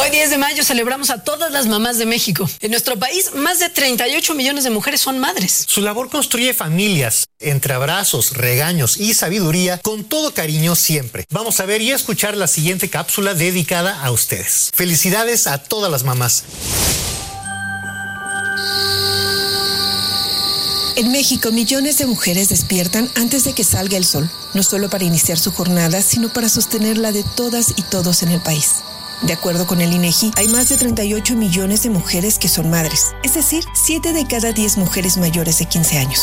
Hoy 10 de mayo celebramos a todas las mamás de México. En nuestro país, más de 38 millones de mujeres son madres. Su labor construye familias, entre abrazos, regaños y sabiduría, con todo cariño siempre. Vamos a ver y escuchar la siguiente cápsula dedicada a ustedes. Felicidades a todas las mamás. En México, millones de mujeres despiertan antes de que salga el sol, no solo para iniciar su jornada, sino para sostenerla de todas y todos en el país. De acuerdo con el INEGI, hay más de 38 millones de mujeres que son madres, es decir, 7 de cada 10 mujeres mayores de 15 años.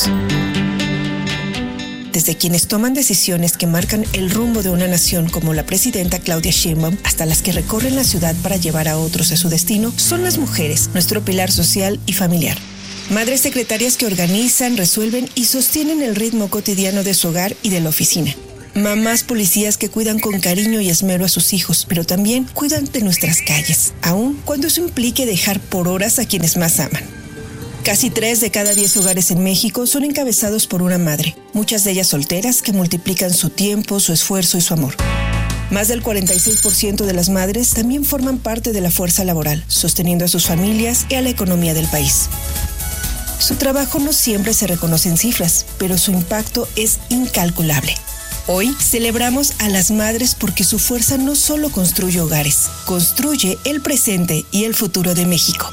Desde quienes toman decisiones que marcan el rumbo de una nación como la presidenta Claudia Sheinbaum, hasta las que recorren la ciudad para llevar a otros a su destino, son las mujeres, nuestro pilar social y familiar. Madres secretarias que organizan, resuelven y sostienen el ritmo cotidiano de su hogar y de la oficina. Mamás policías que cuidan con cariño y esmero a sus hijos, pero también cuidan de nuestras calles, aun cuando eso implique dejar por horas a quienes más aman. Casi 3 de cada 10 hogares en México son encabezados por una madre, muchas de ellas solteras que multiplican su tiempo, su esfuerzo y su amor. Más del 46% de las madres también forman parte de la fuerza laboral, sosteniendo a sus familias y a la economía del país. Su trabajo no siempre se reconoce en cifras, pero su impacto es incalculable. Hoy celebramos a las madres porque su fuerza no solo construye hogares, construye el presente y el futuro de México.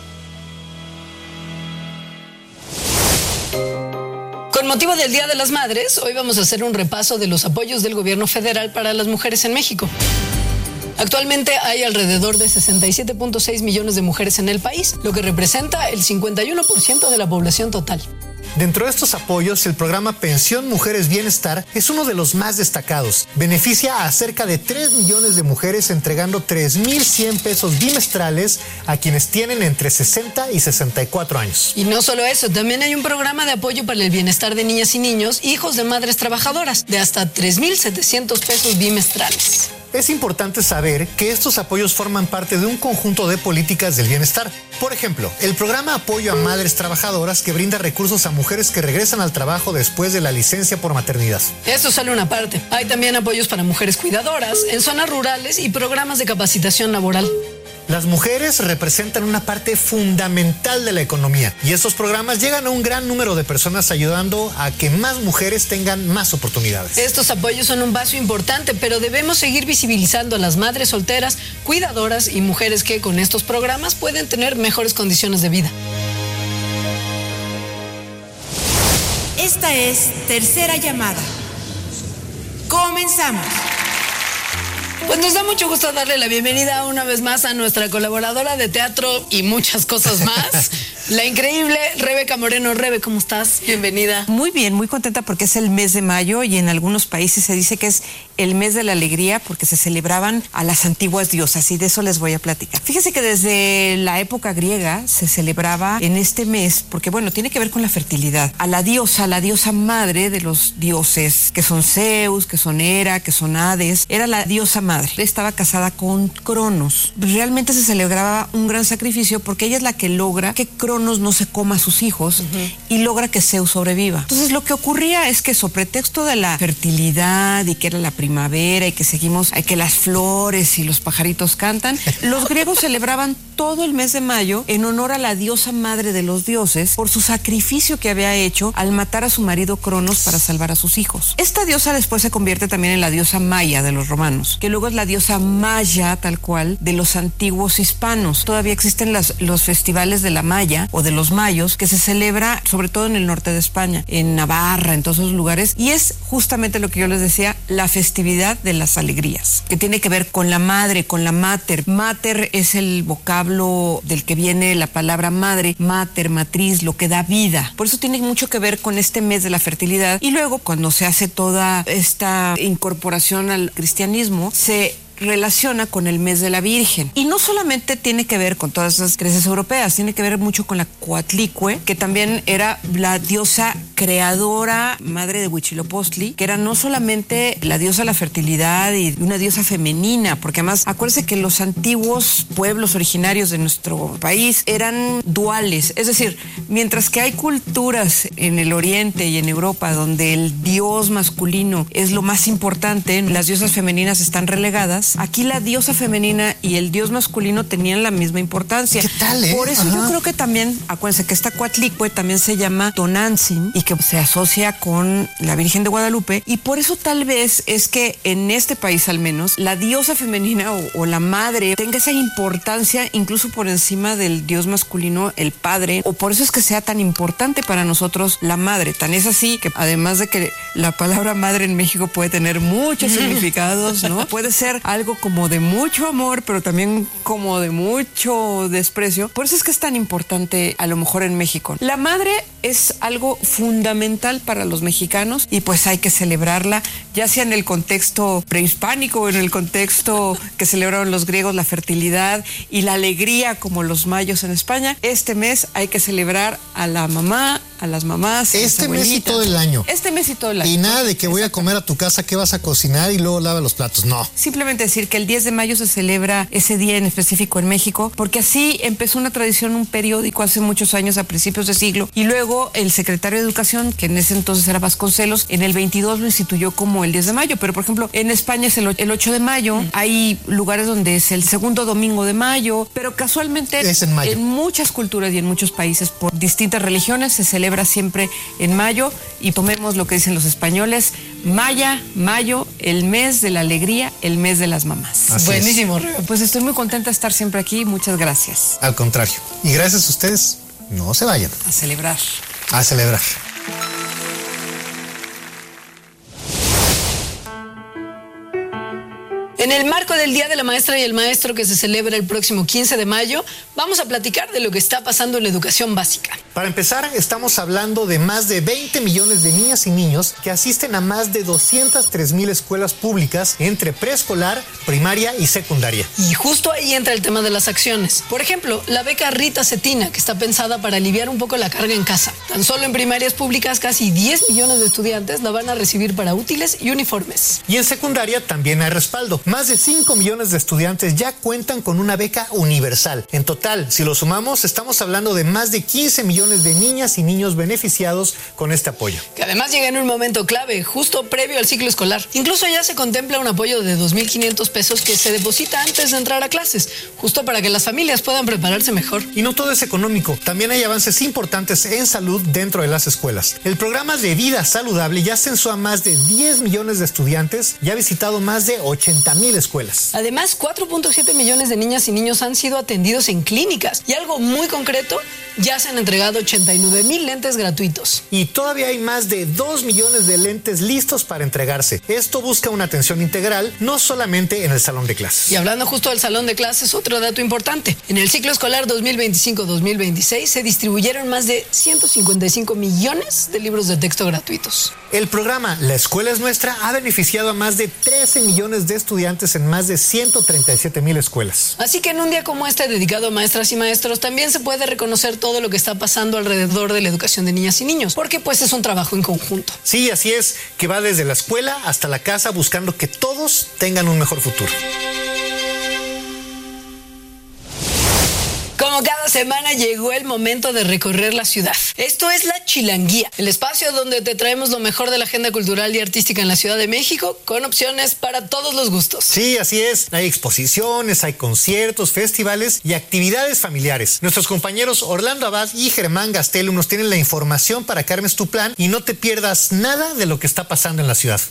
Con motivo del Día de las Madres, hoy vamos a hacer un repaso de los apoyos del gobierno federal para las mujeres en México. Actualmente hay alrededor de 67.6 millones de mujeres en el país, lo que representa el 51% de la población total. Dentro de estos apoyos, el programa Pensión Mujeres Bienestar es uno de los más destacados. Beneficia a cerca de 3 millones de mujeres entregando 3,100 pesos bimestrales a quienes tienen entre 60 y 64 años. Y no solo eso, también hay un programa de apoyo para el bienestar de niñas y niños, hijos de madres trabajadoras, de hasta 3,700 pesos bimestrales. Es importante saber que estos apoyos forman parte de un conjunto de políticas del bienestar. Por ejemplo, el programa Apoyo a Madres Trabajadoras, que brinda recursos a mujeres que regresan al trabajo después de la licencia por maternidad. Esto es solo una parte. Hay también apoyos para mujeres cuidadoras en zonas rurales y programas de capacitación laboral. Las mujeres representan una parte fundamental de la economía y estos programas llegan a un gran número de personas ayudando a que más mujeres tengan más oportunidades. Estos apoyos son un paso importante, pero debemos seguir visibilizando a las madres solteras, cuidadoras y mujeres que con estos programas pueden tener mejores condiciones de vida. Esta es Tercera Llamada. Comenzamos. Pues nos da mucho gusto darle la bienvenida una vez más a nuestra colaboradora de teatro y muchas cosas más, la increíble Rebeca Moreno. Rebe, ¿cómo estás? Bienvenida. Muy bien, muy contenta porque es el mes de mayo y en algunos países se dice que es el mes de la alegría porque se celebraban a las antiguas diosas y de eso les voy a platicar. Fíjese que desde la época griega se celebraba en este mes porque, bueno, tiene que ver con la fertilidad. A la diosa madre de los dioses, que son Zeus, que son Hera, que son Hades, era la diosa madre. Estaba casada con Cronos. Realmente se celebraba un gran sacrificio porque ella es la que logra que Cronos no se coma a sus hijos y logra que Zeus sobreviva. Entonces lo que ocurría es que sobre pretexto de la fertilidad y que era la primavera y que seguimos, que las flores y los pajaritos cantan, los griegos celebraban todo el mes de mayo en honor a la diosa madre de los dioses por su sacrificio que había hecho al matar a su marido Cronos para salvar a sus hijos. Esta diosa después se convierte también en la diosa Maya de los romanos, que luego es la diosa Maya, tal cual, de los antiguos hispanos. Todavía existen los festivales de la Maya o de los mayos, que se celebra sobre todo en el norte de España, en Navarra, en todos esos lugares, y es justamente lo que yo les decía, la festividad de las alegrías, que tiene que ver con la madre, con la mater. Mater es el vocablo del que viene la palabra madre, mater, matriz, lo que da vida. Por eso tiene mucho que ver con este mes de la fertilidad. Y luego, cuando se hace toda esta incorporación al cristianismo, se relaciona con el mes de la Virgen. Y no solamente tiene que ver con todas esas creencias europeas, tiene que ver mucho con la Coatlicue, que también era la diosa creadora, madre de Huitzilopochtli, que era no solamente la diosa de la fertilidad y una diosa femenina, porque además acuérdense que los antiguos pueblos originarios de nuestro país eran duales, es decir, mientras que hay culturas en el Oriente y en Europa donde el dios masculino es lo más importante, las diosas femeninas están relegadas, aquí la diosa femenina y el dios masculino tenían la misma importancia. ¿Qué tal, Por eso yo creo que también, acuérdense que esta Coatlicue también se llama Tonantzin y que se asocia con la Virgen de Guadalupe, y por eso tal vez es que en este país al menos la diosa femenina o la madre tenga esa importancia incluso por encima del dios masculino, el padre, o por eso es que sea tan importante para nosotros la madre. Tan es así que además de que la palabra madre en México puede tener muchos significados, ¿no? Puede ser algo como de mucho amor, pero también como de mucho desprecio. Por eso es que es tan importante a lo mejor en México. La madre es algo fundamental para los mexicanos y pues hay que celebrarla, ya sea en el contexto prehispánico o en el contexto que celebraron los griegos, la fertilidad y la alegría como los mayos en España. Este mes hay que celebrar a la mamá, a las mamás, este mes y todo el año. Este mes y todo el año. Y nada de que voy a comer a tu casa, que vas a cocinar y luego lava los platos. No. Simplemente decir que el 10 de mayo se celebra ese día en específico en México, porque así empezó una tradición, un periódico hace muchos años, a principios de siglo, y luego el secretario de Educación, que en ese entonces era Vasconcelos, en el 22 lo instituyó como el 10 de mayo, pero por ejemplo en España es el 8 de mayo, hay lugares donde es el segundo domingo de mayo, pero casualmente es en mayo. En muchas culturas y en muchos países por distintas religiones se celebra siempre en mayo, y tomemos lo que dicen los españoles, mayo, el mes de la alegría, el mes de las mamás. Así Buenísimo, Rebe. Pues estoy muy contenta de estar siempre aquí, muchas gracias. Al contrario. Y gracias a ustedes, no se vayan. A celebrar. A celebrar. En el marco del Día de la Maestra y el Maestro, que se celebra el próximo 15 de mayo, vamos a platicar de lo que está pasando en la educación básica. Para empezar, estamos hablando de más de 20 millones de niñas y niños que asisten a más de 203,000 escuelas públicas entre preescolar, primaria y secundaria. Y justo ahí entra el tema de las acciones. Por ejemplo, la beca Rita Cetina, que está pensada para aliviar un poco la carga en casa. Tan solo en primarias públicas, casi 10 millones de estudiantes la van a recibir para útiles y uniformes. Y en secundaria también hay respaldo. Más de 5 millones de estudiantes ya cuentan con una beca universal. En total, si lo sumamos, estamos hablando de más de 15 millones de niñas y niños beneficiados con este apoyo. Que además llega en un momento clave, justo previo al ciclo escolar. Incluso ya se contempla un apoyo de 2,500 pesos que se deposita antes de entrar a clases, justo para que las familias puedan prepararse mejor. Y no todo es económico, también hay avances importantes en salud dentro de las escuelas. El programa de vida saludable ya censó a más de 10 millones de estudiantes y ha visitado más de 80,000 escuelas. Además, 4.7 millones de niñas y niños han sido atendidos en clínicas y algo muy concreto, ya se han entregado 89,000 lentes gratuitos. Y todavía hay más de 2 millones de lentes listos para entregarse. Esto busca una atención integral, no solamente en el salón de clases. Y hablando justo del salón de clases, otro dato importante. En el ciclo escolar 2025-2026 se distribuyeron más de 155 millones de libros de texto gratuitos. El programa La Escuela es Nuestra ha beneficiado a más de 13 millones de estudiantes en más de 137,000 escuelas. Así que en un día como este dedicado a maestras y maestros también se puede reconocer todo lo que está pasando alrededor de la educación de niñas y niños, porque pues es un trabajo en conjunto. Sí, así es, que va desde la escuela hasta la casa buscando que todos tengan un mejor futuro. Como cada semana llegó el momento de recorrer la ciudad. Esto es La Chilanguía, el espacio donde te traemos lo mejor de la agenda cultural y artística en la Ciudad de México, con opciones para todos los gustos. Sí, así es. Hay exposiciones, hay conciertos, festivales y actividades familiares. Nuestros compañeros Orlando Abad y Germán Gastelum nos tienen la información para que armes tu plan y no te pierdas nada de lo que está pasando en la ciudad.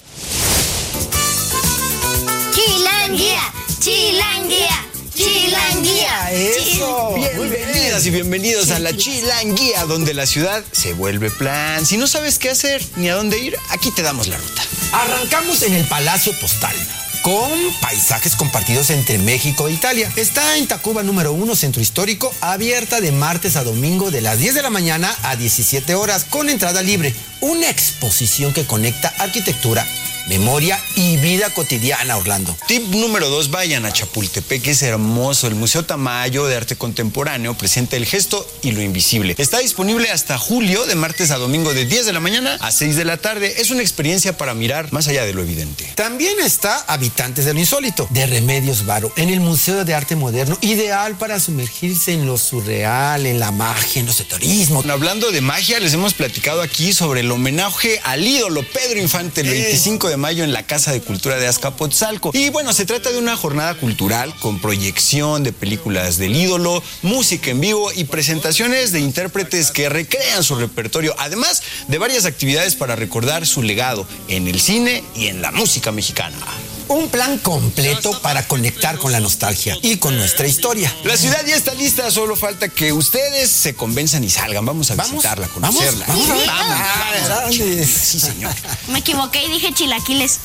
Chilanguía, Chilanguía. Chilanguía. Eso. Bienvenidas y bienvenidos a la Chilanguía, donde la ciudad se vuelve plan. Si no sabes qué hacer ni a dónde ir, aquí te damos la ruta. Arrancamos en el Palacio Postal, con paisajes compartidos entre México e Italia. Está en Tacuba número 1, Centro Histórico, abierta de martes a domingo de las 10 de la mañana a 17 horas, con entrada libre. Una exposición que conecta arquitectura, memoria y vida cotidiana, Orlando. Tip número 2, vayan a Chapultepec, es hermoso. El Museo Tamayo de Arte Contemporáneo presenta El Gesto y lo Invisible. Está disponible hasta julio, de martes a domingo, de 10 de la mañana a 6 de la tarde. Es una experiencia para mirar más allá de lo evidente. También está Habitantes de lo Insólito, de Remedios Varo, en el Museo de Arte Moderno, ideal para sumergirse en lo surreal, en la magia, en los esoterismos. Hablando de magia, les hemos platicado aquí sobre el homenaje al ídolo Pedro Infante el 25 de mayo en la Casa de Cultura de Azcapotzalco. Y bueno, se trata de una jornada cultural con proyección de películas del ídolo, música en vivo y presentaciones de intérpretes que recrean su repertorio, además de varias actividades para recordar su legado en el cine y en la música mexicana. Un plan completo para conectar con la nostalgia y con nuestra historia. La ciudad ya está lista, solo falta que ustedes se convenzan y salgan. Vamos a visitarla, a conocerla. Vamos. Sí, señor. Me equivoqué y dije chilaquiles.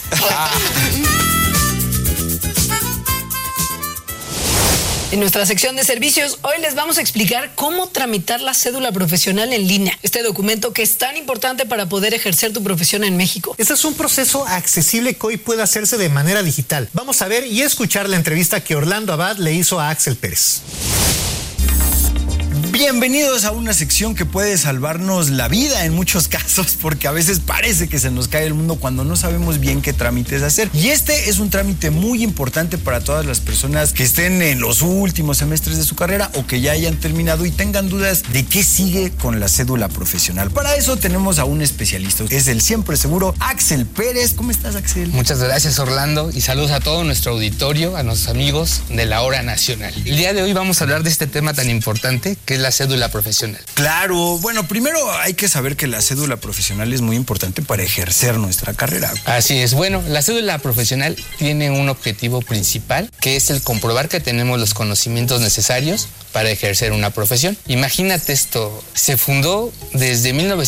En nuestra sección de servicios, hoy les vamos a explicar cómo tramitar la cédula profesional en línea. Este documento que es tan importante para poder ejercer tu profesión en México. Este es un proceso accesible que hoy puede hacerse de manera digital. Vamos a ver y escuchar la entrevista que Orlando Abad le hizo a Axel Pérez. Bienvenidos a una sección que puede salvarnos la vida en muchos casos, porque a veces parece que se nos cae el mundo cuando no sabemos bien qué trámites hacer. Y este es un trámite muy importante para todas las personas que estén en los últimos semestres de su carrera o que ya hayan terminado y tengan dudas de qué sigue con la cédula profesional. Para eso tenemos a un especialista. Es el siempre seguro Axel Pérez. ¿Cómo estás, Axel? Muchas gracias, Orlando, y saludos a todo nuestro auditorio, a nuestros amigos de la Hora Nacional. El día de hoy vamos a hablar de este tema tan importante que es la cédula profesional. Claro, bueno, primero hay que saber que la cédula profesional es muy importante para ejercer nuestra carrera. Así es, bueno, la cédula profesional tiene un objetivo principal, que es el comprobar que tenemos los conocimientos necesarios para ejercer una profesión. Imagínate esto, se fundó desde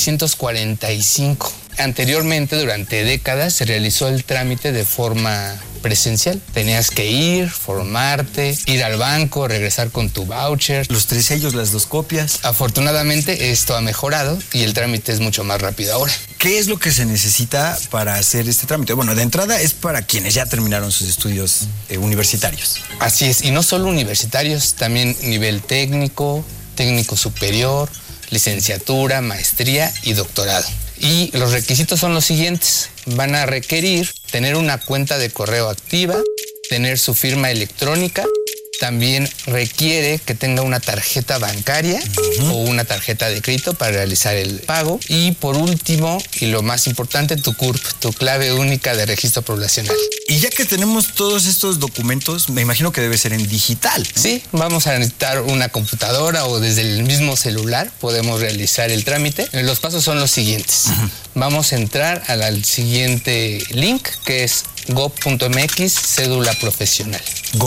1945. Anteriormente, durante décadas, se realizó el trámite de forma presencial. Tenías que ir, formarte, ir al banco, regresar con tu voucher. Los 3 sellos, las 2 copias. Afortunadamente, esto ha mejorado y el trámite es mucho más rápido ahora. ¿Qué es lo que se necesita para hacer este trámite? Bueno, de entrada es para quienes ya terminaron sus estudios universitarios. Así es, y no solo universitarios, también nivel técnico, técnico superior, licenciatura, maestría y doctorado. Y los requisitos son los siguientes. Van a requerir tener una cuenta de correo activa, tener su firma electrónica. También requiere que tenga una tarjeta bancaria o una tarjeta de crédito para realizar el pago. Y por último, y lo más importante, tu CURP, tu clave única de registro poblacional. Y ya que tenemos todos estos documentos, me imagino que debe ser en digital, ¿no? Sí, vamos a necesitar una computadora o desde el mismo celular podemos realizar el trámite. Los pasos son los siguientes. Vamos a entrar al siguiente link, que es gov.mx cédula profesional.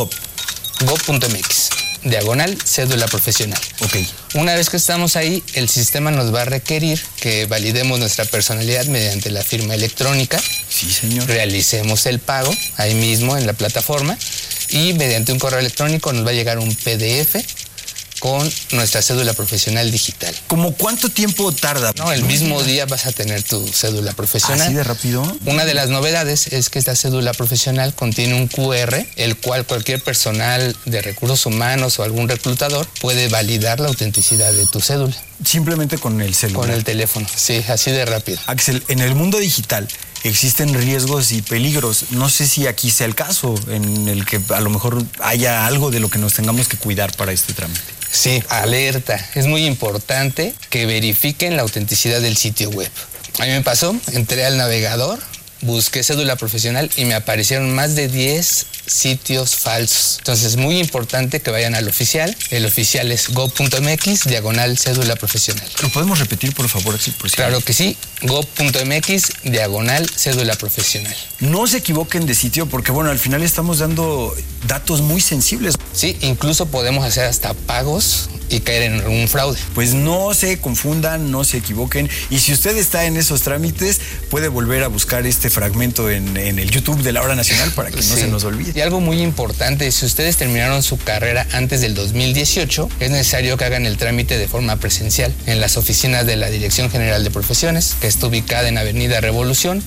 gov.mx, diagonal cédula profesional. Ok. Una vez que estamos ahí, el sistema nos va a requerir que validemos nuestra personalidad mediante la firma electrónica. Sí, señor. Realicemos el pago ahí mismo en la plataforma y mediante un correo electrónico nos va a llegar un PDF con nuestra cédula profesional digital. ¿Cómo cuánto tiempo tarda? No, el mismo día vas a tener tu cédula profesional. ¿Así de rápido? Una de las novedades es que esta cédula profesional contiene un QR, el cual cualquier personal de recursos humanos o algún reclutador puede validar la autenticidad de tu cédula. Simplemente con el celular. Con el teléfono, sí, así de rápido. Axel, en el mundo digital existen riesgos y peligros. No sé si aquí sea el caso en el que a lo mejor haya algo de lo que nos tengamos que cuidar para este trámite. Sí, alerta. Es muy importante que verifiquen la autenticidad del sitio web. A mí me pasó, entré al navegador, busqué cédula profesional y me aparecieron más de 10 sitios falsos. Entonces es muy importante que vayan al oficial. El oficial es gov.mx, diagonal cédula profesional. ¿Lo podemos repetir, por favor, Axel? Claro que sí, gov.mx, diagonal cédula profesional. No se equivoquen de sitio porque, bueno, al final estamos dando datos muy sensibles. Sí, incluso podemos hacer hasta pagos y caer en un fraude. Pues no se confundan, no se equivoquen. Y si usted está en esos trámites, puede volver a buscar este fragmento en el YouTube de la Hora Nacional para que no se nos olvide. Y algo muy importante, si ustedes terminaron su carrera antes del 2018, es necesario que hagan el trámite de forma presencial en las oficinas de la Dirección General de Profesiones, que está ubicada en Avenida Revolución,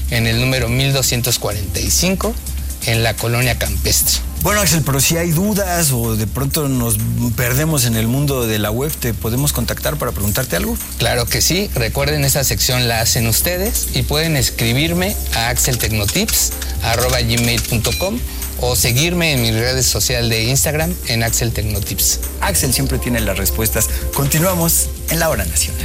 en el número 1245 en la Colonia Campestre. Bueno, Axel, pero si hay dudas o de pronto nos perdemos en el mundo de la web, ¿te podemos contactar para preguntarte algo? Claro que sí. Recuerden, esa sección la hacen ustedes y pueden escribirme a axeltecnotips@gmail.com o seguirme en mis redes sociales de Instagram en Axel Tecnotips. Axel siempre tiene las respuestas. Continuamos en la Hora Nacional.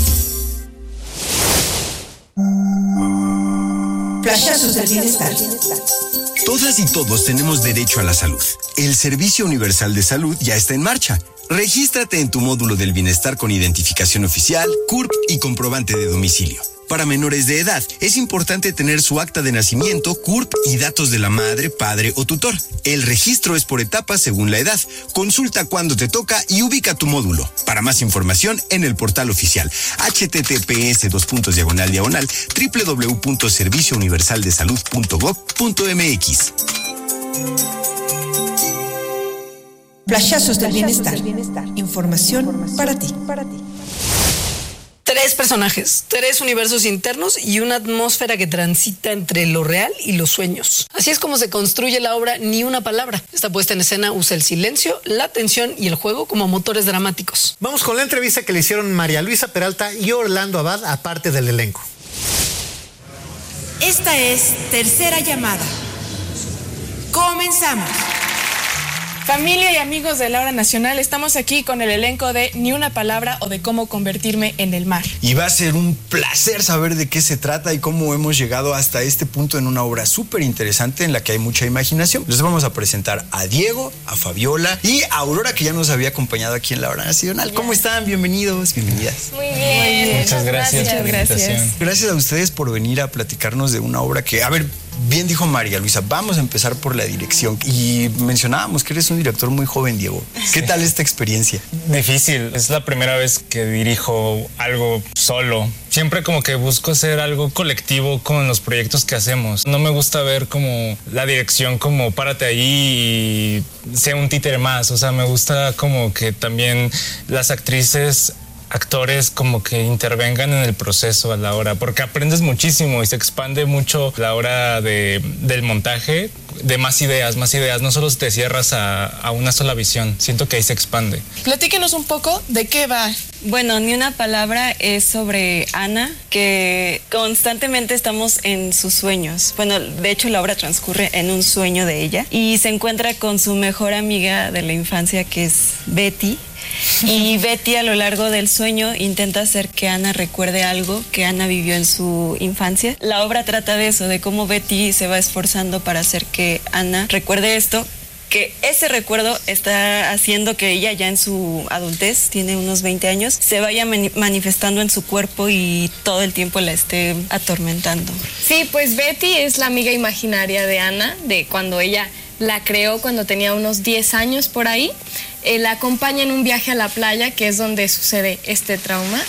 Flashazos del bienestar. Todas y todos tenemos derecho a la salud. El Servicio Universal de Salud ya está en marcha. Regístrate en tu módulo del bienestar con identificación oficial, CURP y comprobante de domicilio. Para menores de edad, es importante tener su acta de nacimiento, CURP y datos de la madre, padre o tutor. El registro es por etapas según la edad. Consulta cuándo te toca y ubica tu módulo. Para más información, en el portal oficial https://www.serviciouniversaldesalud.gov.mx. Flashazos del bienestar. Información para ti. 3 personajes, 3 universos internos y una atmósfera que transita entre lo real y los sueños. Así es como se construye la obra Ni una palabra. Esta puesta en escena usa el silencio, la tensión y el juego como motores dramáticos. Vamos con la entrevista que le hicieron María Luisa Peralta y Orlando Abad, aparte del elenco. Esta es Tercera Llamada. Comenzamos. Familia y amigos de la Hora Nacional, estamos aquí con el elenco de Ni una palabra o de cómo convertirme en el mar. Y va a ser un placer saber de qué se trata y cómo hemos llegado hasta este punto en una obra súper interesante en la que hay mucha imaginación. Les vamos a presentar a Diego, a Fabiola y a Aurora, que ya nos había acompañado aquí en la Hora Nacional. ¿Cómo están? Bienvenidos, bienvenidas. Muy bien. Muchas gracias. Muchas gracias. Gracias a ustedes por venir a platicarnos de una obra que, a ver, bien dijo María Luisa, vamos a empezar por la dirección. Y mencionábamos que eres un director muy joven, Diego. ¿Qué tal esta experiencia? Difícil, es la primera vez que dirijo algo solo. Siempre como que busco hacer algo colectivo con los proyectos que hacemos. No me gusta ver como la dirección como párate ahí y sea un títere más. O sea, me gusta como que también las actores como que intervengan en el proceso a la hora, porque aprendes muchísimo y se expande mucho la hora del montaje, de más ideas, no solo te cierras a una sola visión, siento que ahí se expande. Platíquenos un poco de qué va. Bueno, Ni una palabra es sobre Ana, que constantemente estamos en sus sueños. Bueno, de hecho la obra transcurre en un sueño de ella y se encuentra con su mejor amiga de la infancia, que es Betty. Y Betty a lo largo del sueño intenta hacer que Ana recuerde algo que Ana vivió en su infancia. La obra trata de eso, de cómo Betty se va esforzando para hacer que Ana recuerde esto, que ese recuerdo está haciendo que ella ya en su adultez, tiene unos 20 años, se vaya manifestando en su cuerpo y todo el tiempo la esté atormentando. Sí, pues Betty es la amiga imaginaria de Ana, de cuando ella la creó cuando tenía unos 10 años por ahí. La acompaña en un viaje a la playa, que es donde sucede este trauma.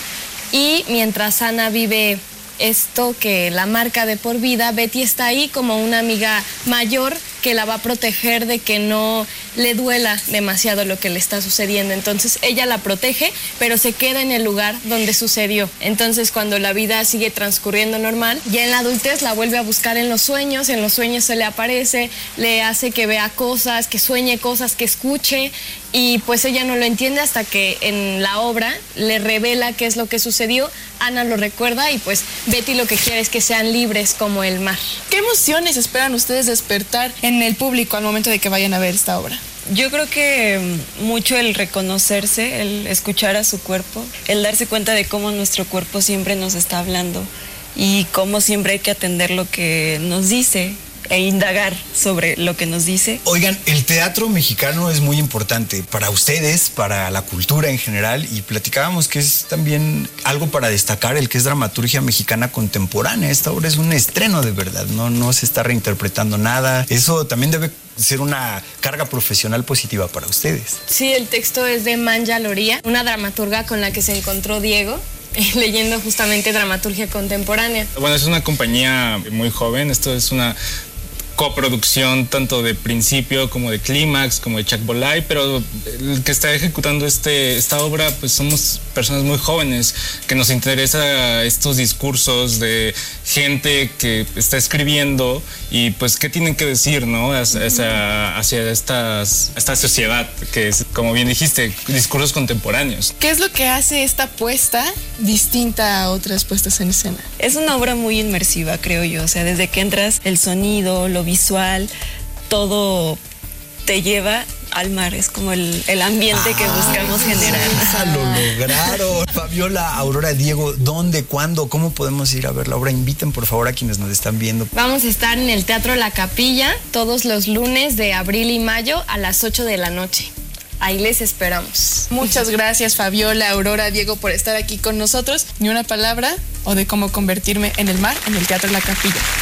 Y mientras Ana vive esto que la marca de por vida, Betty está ahí como una amiga mayor que la va a proteger de que no le duela demasiado lo que le está sucediendo. Entonces ella la protege, pero se queda en el lugar donde sucedió. Entonces cuando la vida sigue transcurriendo normal, ya en la adultez la vuelve a buscar en los sueños se le aparece, le hace que vea cosas, que sueñe cosas, que escuche, y pues ella no lo entiende hasta que en la obra le revela qué es lo que sucedió. Ana lo recuerda y pues Betty lo que quiere es que sean libres como el mar. ¿Qué emociones esperan ustedes despertar en el público al momento de que vayan a ver esta obra? Yo creo que mucho el reconocerse, el escuchar a su cuerpo, el darse cuenta de cómo nuestro cuerpo siempre nos está hablando y cómo siempre hay que atender lo que nos dice e indagar sobre lo que nos dice. Oigan, el teatro mexicano es muy importante para ustedes, para la cultura en general, y platicábamos que es también algo para destacar el que es dramaturgia mexicana contemporánea. Esta obra es un estreno de verdad, no se está reinterpretando nada. Eso también debe ser una carga profesional positiva para ustedes. Sí, el texto es de Manja Loría, una dramaturga con la que se encontró Diego, leyendo justamente dramaturgia contemporánea. Bueno, es una compañía muy joven, esto es una coproducción tanto de Principio como de Clímax, como de Chuck Bolay, pero el que está ejecutando esta obra, pues somos personas muy jóvenes, que nos interesa estos discursos de gente que está escribiendo y pues qué tienen que decir, ¿no? Hacia esta sociedad, que es, como bien dijiste, discursos contemporáneos. ¿Qué es lo que hace esta puesta distinta a otras puestas en escena? Es una obra muy inmersiva, creo yo. O sea, desde que entras, el sonido, lo visual, todo te lleva al mar. Es como el ambiente que buscamos generar. Lo lograron. Fabiola, Aurora, Diego, ¿dónde, cuándo, cómo podemos ir a ver la obra? Inviten, por favor, a quienes nos están viendo. Vamos a estar en el Teatro La Capilla todos los lunes de abril y mayo a las 8 de la noche. Ahí les esperamos. Muchas gracias, Fabiola, Aurora, Diego, por estar aquí con nosotros. Ni una palabra o de cómo convertirme en el mar en el Teatro La Capilla.